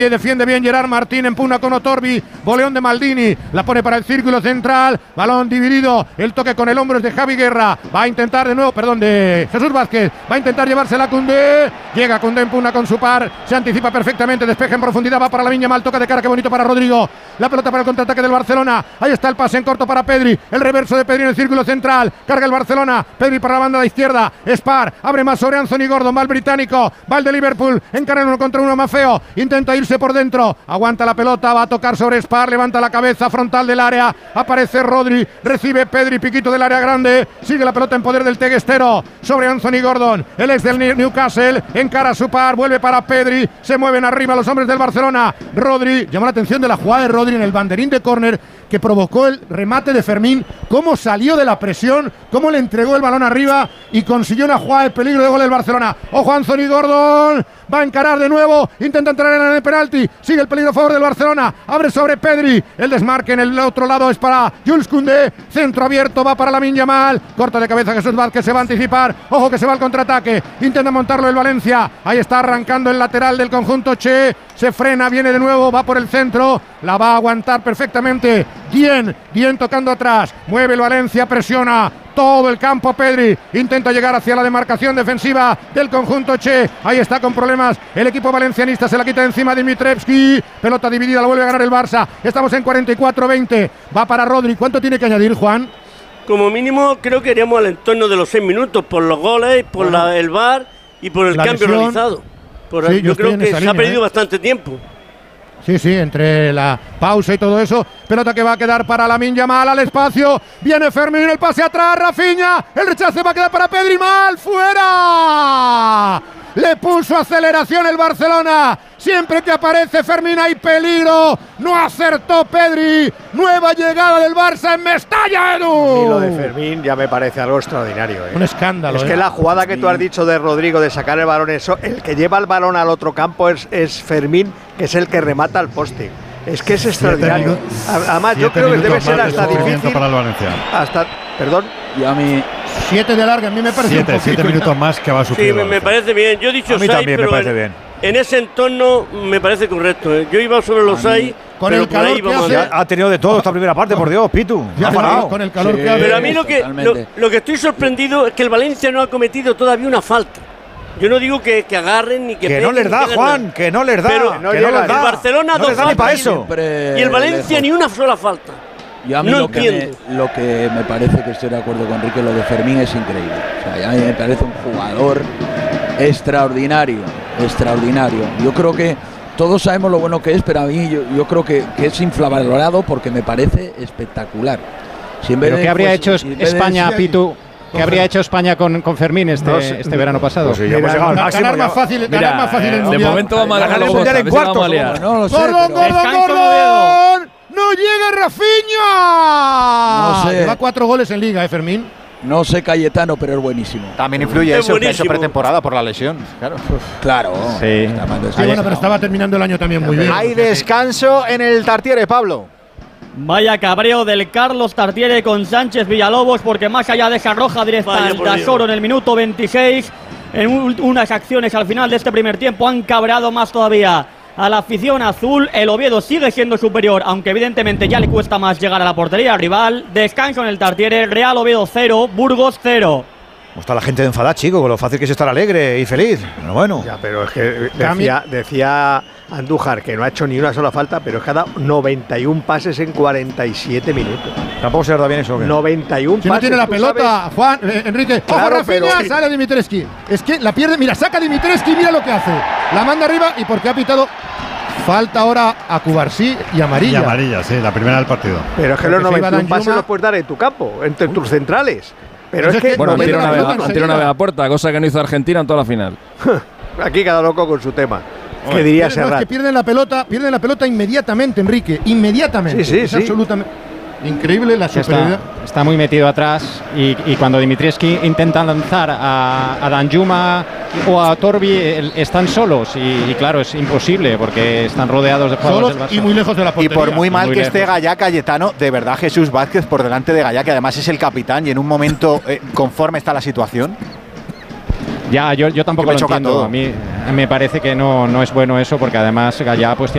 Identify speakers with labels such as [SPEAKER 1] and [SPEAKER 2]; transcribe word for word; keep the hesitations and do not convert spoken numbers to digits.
[SPEAKER 1] Defiende bien Gerard Martín, empuna con Otorbi, voleón de Maldini, la pone para el círculo central, balón dividido, el toque con el hombro es de Javi Guerra, va a intentar de nuevo, perdón, de Jesús Vázquez, va a intentar llevársela a Koundé, llega Koundé, empuna con su par, se anticipa perfectamente, despeja en profundidad, va para la Viña Mal, toca de cara, qué bonito para Rodrigo, la pelota para el contraataque del Barcelona, ahí está el pase en corto para Pedri, el reverso de Pedri en el círculo central, carga el Barcelona, Pedri para la banda de izquierda, Spar, abre más sobre Anthony Gordon, va el británico, va el de Liverpool, encara uno contra uno más feo, intenta irse por dentro, aguanta la pelota, va a tocar sobre Spar, levanta la cabeza frontal del área, aparece Rodri, recibe Pedri, piquito del área grande, sigue la pelota en poder del teguestero, sobre Anthony Gordon, el ex del Newcastle, encara a su par, vuelve para Pedri, se mueven arriba los hombres del Barcelona, Rodri, llamó la atención de la jugada de Rodri en el banderín de córner, que provocó el remate de Fermín, cómo salió de la presión, cómo le entregó el balón arriba y consiguió una jugada de peligro de gol del Barcelona. Ojo, Anthony Gordon, va a encarar de nuevo, intenta entrar en el penalti, sigue el peligro a favor del Barcelona, abre sobre Pedri, el desmarque en el otro lado es para Jules Koundé, centro abierto, va para Lamine Yamal, corta de cabeza Jesús Vázquez, se va a anticipar, ojo que se va al contraataque, intenta montarlo el Valencia, ahí está arrancando el lateral del conjunto Che, se frena, viene de nuevo, va por el centro, la va a aguantar perfectamente, bien, bien tocando atrás, mueve el Valencia, presiona todo el campo Pedri, intenta llegar hacia la demarcación defensiva del conjunto Che, ahí está con problemas el equipo valencianista, se la quita encima Dimitrievski, pelota dividida, la vuelve a ganar el Barça, estamos en cuarenta y cuatro veinte, va para Rodri, ¿cuánto tiene que añadir, Juan?
[SPEAKER 2] Como mínimo creo que iríamos al entorno de los seis minutos, por los goles, por bueno, la, el V A R y por el cambio lesión realizado. Por sí, yo, yo creo que se línea, ha perdido ¿eh? bastante tiempo.
[SPEAKER 1] Sí, sí, entre la pausa y todo eso, pelota que va a quedar para Lamine Yamal al espacio, viene Fermín, el pase atrás, Rafinha, el rechace va a quedar para Pedri, mal, fuera, le puso aceleración el Barcelona, siempre que aparece Fermín hay peligro, no acertó Pedri, nueva llegada del Barça en Mestalla, Edu.
[SPEAKER 3] Y lo de Fermín ya me parece algo extraordinario, ¿eh?
[SPEAKER 1] Un escándalo.
[SPEAKER 3] Es
[SPEAKER 1] ¿eh?
[SPEAKER 3] que la jugada que tú has dicho de Rodrigo de sacar el balón, eso, el que lleva el balón al otro campo es, es Fermín, que es el que remata al poste. Es que es extraordinario. Además, yo creo que debe ser hasta difícil.
[SPEAKER 4] Para el Valencia.
[SPEAKER 3] Hasta, perdón.
[SPEAKER 5] Y a mí.
[SPEAKER 1] Siete de larga, a mí me parece
[SPEAKER 4] siete,
[SPEAKER 1] un
[SPEAKER 4] siete minutos más que va a sufrir.
[SPEAKER 2] Sí, me, me parece bien. Yo he dicho
[SPEAKER 4] a mí
[SPEAKER 2] seis,
[SPEAKER 4] también
[SPEAKER 2] pero
[SPEAKER 4] me parece
[SPEAKER 2] en,
[SPEAKER 4] bien.
[SPEAKER 2] En ese entorno me parece correcto. ¿eh? Yo iba sobre los seis.
[SPEAKER 1] Con el calor que hace,
[SPEAKER 4] ha, ha tenido de todo esta primera parte, por Dios, Pitu.
[SPEAKER 1] Ya ha parado. Con el calor sí, que hace.
[SPEAKER 2] Pero a mí lo que, lo, lo que estoy sorprendido es que el Valencia no ha cometido todavía una falta. Yo no digo que, que agarren ni que
[SPEAKER 4] Que
[SPEAKER 2] peguen,
[SPEAKER 4] no les da,
[SPEAKER 2] que
[SPEAKER 4] Juan,
[SPEAKER 2] nada.
[SPEAKER 4] que no les da.
[SPEAKER 2] Pero
[SPEAKER 4] no
[SPEAKER 2] que
[SPEAKER 4] no
[SPEAKER 2] no
[SPEAKER 4] les da.
[SPEAKER 2] El Barcelona
[SPEAKER 4] no
[SPEAKER 2] dos
[SPEAKER 4] les da ni para eso.
[SPEAKER 2] Y el Valencia lejos. Ni una sola falta.
[SPEAKER 5] Yo a mí
[SPEAKER 2] no
[SPEAKER 5] lo, que me, lo que me parece que estoy de acuerdo con Enrique, lo de Fermín es increíble. O sea, a mí me parece un jugador extraordinario, extraordinario. Yo creo que todos sabemos lo bueno que es, pero a mí yo, yo creo que, que es infravalorado porque me parece espectacular.
[SPEAKER 6] Si ¿Pero qué habría hecho si España, Pitu? ¿Qué habría hecho España con, con Fermín este, no, este verano pasado?
[SPEAKER 1] Pues sí, ya hemos llegado al máximo. Ganar más fácil,
[SPEAKER 6] Mira,
[SPEAKER 1] ganar más fácil el
[SPEAKER 6] de
[SPEAKER 1] mundial.
[SPEAKER 6] momento vamos a ganar
[SPEAKER 4] el mundial en cuartos.
[SPEAKER 5] No lo sé.
[SPEAKER 1] ¡Gordon, Gordon, Gordon! ¡No llega Rafinha!
[SPEAKER 5] No sé.
[SPEAKER 1] Lleva cuatro goles en Liga, ¿eh, Fermín?
[SPEAKER 5] No sé Cayetano, pero es buenísimo.
[SPEAKER 7] También influye
[SPEAKER 2] es
[SPEAKER 7] eso,
[SPEAKER 2] buenísimo.
[SPEAKER 7] que ha hecho pretemporada por la lesión. Claro.
[SPEAKER 5] Claro.
[SPEAKER 6] Sí.
[SPEAKER 1] Sí, bueno, pero estaba terminando el año también muy bien.
[SPEAKER 7] Hay descanso en el Tartiere, Pablo.
[SPEAKER 8] Vaya cabreo del Carlos Tartiere con Sánchez Villalobos, porque más allá de esa roja directa al Dasoro en el minuto veintiséis, en unas acciones al final de este primer tiempo han cabreado más todavía a la afición azul. El Oviedo sigue siendo superior, aunque evidentemente ya le cuesta más llegar a la portería rival. Descanso en el Tartiere, Real Oviedo cero, Burgos cero.
[SPEAKER 4] ¿Cómo está la gente de enfadada, chico? Con lo fácil que es estar alegre y feliz. Pero bueno.
[SPEAKER 3] Ya, pero es que decía, decía Andújar que no ha hecho ni una sola falta, pero es que ha dado noventa y un pases en cuarenta y siete minutos.
[SPEAKER 4] Tampoco se le da bien eso. ¿Qué?
[SPEAKER 3] noventa y un
[SPEAKER 1] si
[SPEAKER 3] pases.
[SPEAKER 1] no tiene la pelota, sabes? Juan, eh, Enrique.
[SPEAKER 3] Claro,
[SPEAKER 1] ¡Ojo, Rafinha!
[SPEAKER 3] pero...
[SPEAKER 1] Sale Dimitrievski. Es que la pierde. Mira, saca Dimitrievski, mira lo que hace. La manda arriba y porque ha pitado. Falta ahora a Cubarsí y amarilla.
[SPEAKER 4] Y amarilla, sí, la primera del partido.
[SPEAKER 3] Pero es que los noventa y un pases los puedes dar en tu campo, entre tus centrales. Pero es, es que
[SPEAKER 9] bueno, han tirado una,
[SPEAKER 3] vez,
[SPEAKER 9] una vez a puerta, cosa que no hizo Argentina en toda la final.
[SPEAKER 3] Aquí cada loco con su tema. ¿Qué diría Serrat?
[SPEAKER 1] No, es que pierden la pelota, pierden la pelota inmediatamente, Enrique, inmediatamente.
[SPEAKER 3] Sí, sí,
[SPEAKER 1] es
[SPEAKER 3] sí.
[SPEAKER 1] absolutamente increíble la superioridad.
[SPEAKER 6] Está, está muy metido atrás y, y cuando Dimitrievski intenta lanzar a, a Danjuma o a Torbi, el, están solos y, y claro, es imposible porque están rodeados de jugadores del Barça.
[SPEAKER 1] Y muy lejos de la portería.
[SPEAKER 7] Y por muy mal
[SPEAKER 6] muy
[SPEAKER 7] que
[SPEAKER 6] lejos.
[SPEAKER 7] esté Gallá Cayetano, de verdad Jesús Vázquez por delante de Gallá, que además es el capitán y en un momento eh, conforme está la situación.
[SPEAKER 6] Ya, yo, yo tampoco
[SPEAKER 7] me
[SPEAKER 6] lo
[SPEAKER 7] choca
[SPEAKER 6] entiendo.
[SPEAKER 7] todo.
[SPEAKER 6] A mí me parece que no, no es bueno eso porque además Gallá pues